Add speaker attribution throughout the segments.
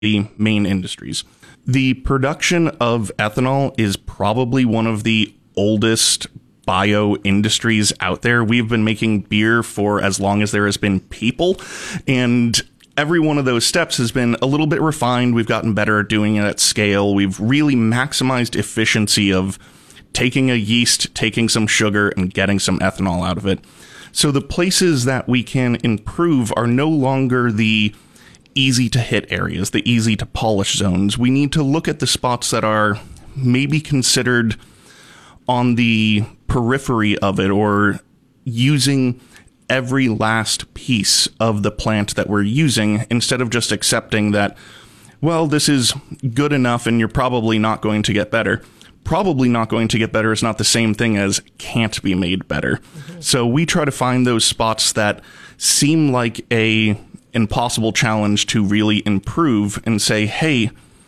Speaker 1: the main industries. The production of ethanol is probably one of the oldest bio industries out there. We've been making beer for as long as there has been people, and every one of those steps has been a little bit refined. We've gotten better at doing it at scale. We've really maximized efficiency of taking a yeast, taking some sugar, and getting some ethanol out of it. So the places that we can improve are no longer the easy to hit areas, the easy to polish zones. We need to look at the spots that are maybe considered on the periphery of it, or using every last piece of the plant that we're using, instead of just accepting that, well, this is good enough and you're probably not going to get better. Probably not going to get better is not the same thing as can't be made better. Mm-hmm. So we try to find those spots that seem like a impossible challenge to really improve, and say, hey,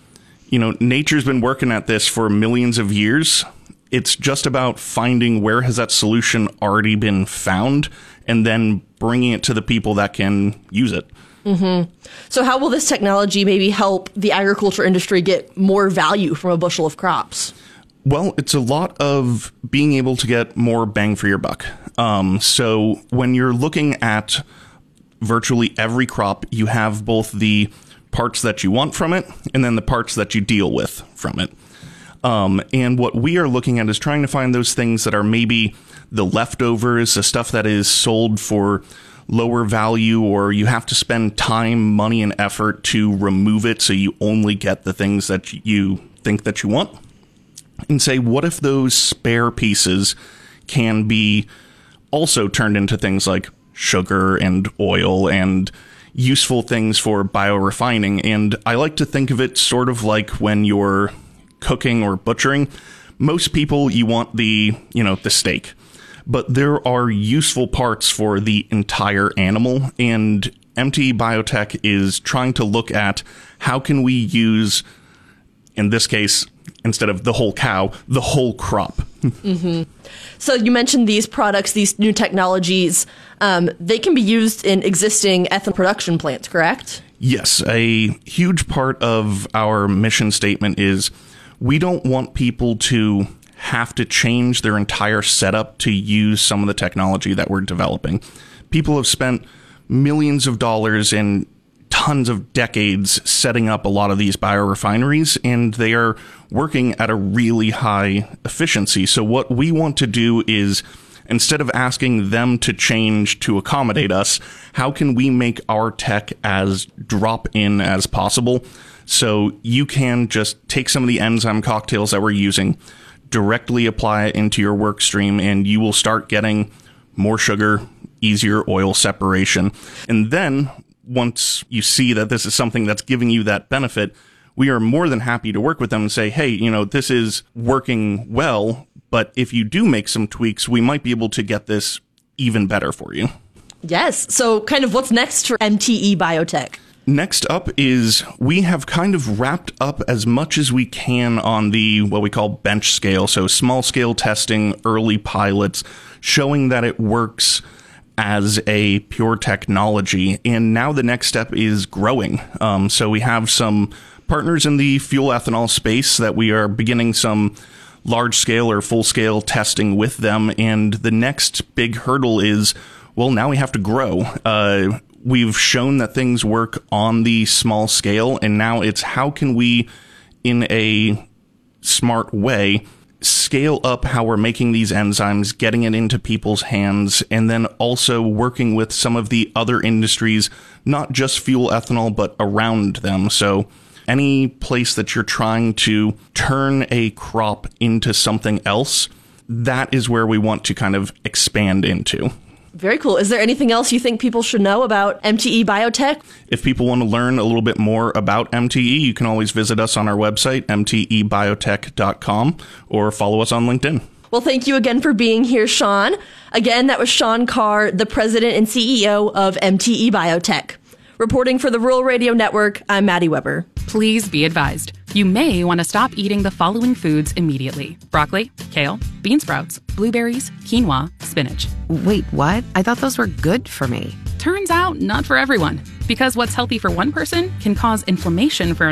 Speaker 1: nature's been working at this for millions of years. It's just about finding where has that solution already been found, and then bringing it to the people that can use it.
Speaker 2: Mm-hmm. So how will this technology maybe help the agriculture industry get more value from a bushel of crops?
Speaker 1: Well, it's a lot of being able to get more bang for your buck. So when you're looking at virtually every crop, you have both the parts that you want from it and then the parts that you deal with from it. And what we are looking at is trying to find those things that are maybe the leftovers, the stuff that is sold for lower value, or you have to spend time, money, and effort to remove it so you only get the things that you think that you want. And say, what if those spare pieces can be also turned into things like sugar and oil and useful things for biorefining? And I like to think of it sort of like when you're cooking or butchering. Most people, you want the steak, but there are useful parts for the entire animal, and MTE Biotech is trying to look at how can we use, in this case, instead of the whole cow, the whole crop.
Speaker 2: Mm-hmm. So you mentioned these products, these new technologies, they can be used in existing ethanol production plants, correct?
Speaker 1: Yes. A huge part of our mission statement is we don't want people to have to change their entire setup to use some of the technology that we're developing. People have spent millions of dollars and tons of decades setting up a lot of these biorefineries, and they are working at a really high efficiency. So what we want to do is, instead of asking them to change to accommodate us, how can we make our tech as drop-in as possible? So you can just take some of the enzyme cocktails that we're using, directly apply it into your work stream, and you will start getting more sugar, easier oil separation. And then once you see that this is something that's giving you that benefit, we are more than happy to work with them and say, hey, this is working well, but if you do make some tweaks, we might be able to get this even better for you.
Speaker 2: Yes. So kind of what's next for MTE Biotech?
Speaker 1: Next up is we have kind of wrapped up as much as we can on the what we call bench scale. So small scale testing, early pilots, showing that it works as a pure technology. And now the next step is growing. So we have some partners in the fuel ethanol space that we are beginning some large scale or full scale testing with them. And the next big hurdle is, well, now we have to grow. We've shown that things work on the small scale, and now it's how can we, in a smart way, scale up how we're making these enzymes, getting it into people's hands, and then also working with some of the other industries, not just fuel ethanol, but around them. So any place that you're trying to turn a crop into something else, that is where we want to kind of expand into.
Speaker 2: Very cool. Is there anything else you think people should know about MTE Biotech?
Speaker 1: If people want to learn a little bit more about MTE, you can always visit us on our website, mtebiotech.com, or follow us on LinkedIn.
Speaker 2: Well, thank you again for being here, Sean. Again, that was Sean Carr, the president and CEO of MTE Biotech. Reporting for the Rural Radio Network, I'm Maddie Weber.
Speaker 3: Please be advised, you may want to stop eating the following foods immediately: broccoli, kale, bean sprouts, blueberries, quinoa, spinach.
Speaker 4: Wait, what? I thought those were good for me.
Speaker 3: Turns out, not for everyone. Because what's healthy for one person can cause inflammation for